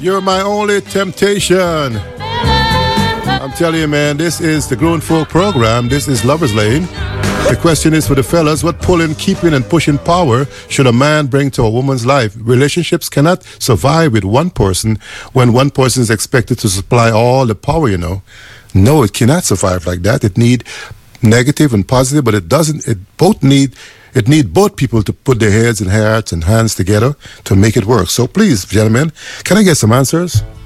You're my only temptation. I'm telling you, man, this is the Grown Folk program. This is Lover's Lane. The question is for the fellas, what pulling, keeping, and pushing power should a man bring to a woman's life? Relationships cannot survive with one person when one person is expected to supply all the power, you know. No, it cannot survive like that. It need negative and positive, but it doesn't. It need both people to put their heads and hearts and hands together to make it work. So please, gentlemen, can I get some answers?